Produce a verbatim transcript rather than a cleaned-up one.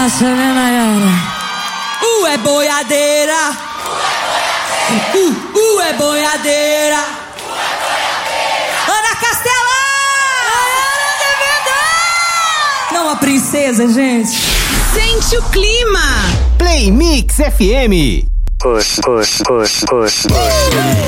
essa, né, Nayara? Uh, é boiadeira. Uh, uh, é boiadeira. Ana Castela! Não, a princesa, gente. Sente o clima. Play Mix F M. Push, push, push, push, push.